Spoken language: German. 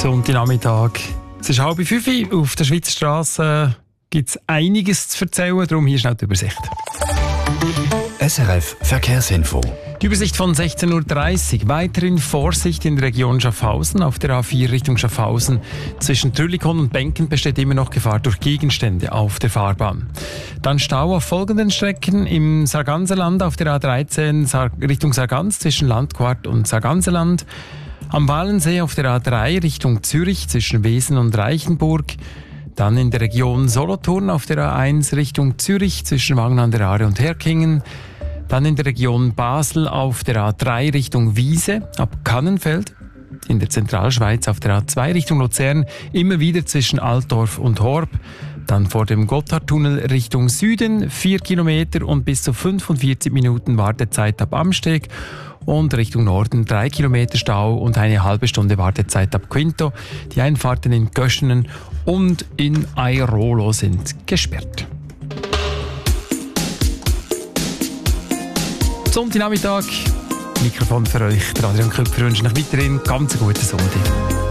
Sonntagnachmittag. Es ist 4:30. Auf der Schweizer Straße gibt es einiges zu erzählen, darum hier schnell die Übersicht. SRF Verkehrsinfo. Die Übersicht von 16.30 Uhr. Weiterhin Vorsicht in der Region Schaffhausen. Auf der A4 Richtung Schaffhausen zwischen Trüllikon und Benken besteht immer noch Gefahr durch Gegenstände auf der Fahrbahn. Dann Stau auf folgenden Strecken. Im Sarganserland auf der A13 Richtung Sargans zwischen Landquart und Sarganserland. Am Walensee auf der A3 Richtung Zürich zwischen Wesen und Reichenburg. Dann in der Region Solothurn auf der A1 Richtung Zürich zwischen Wangen an der Aare und Herkingen. Dann in der Region Basel auf der A3 Richtung Wiese ab Kannenfeld. In der Zentralschweiz auf der A2 Richtung Luzern immer wieder zwischen Altdorf und Horb. Dann vor dem Gotthardtunnel Richtung Süden 4 Kilometer und bis zu 45 Minuten Wartezeit ab Amsteg. Und Richtung Norden 3 Kilometer Stau und eine halbe Stunde Wartezeit ab Quinto. Die Einfahrten in Göschenen und in Airolo sind gesperrt. Sonntagnachmittag, Mikrofon für euch, der Adrian Köpfer, wünscht euch weiterhin ganz guten Sonntag.